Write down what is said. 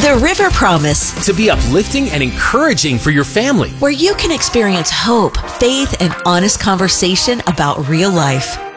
The River Promise, to be uplifting and encouraging for your family. where you can experience hope, faith, and honest conversation about real life.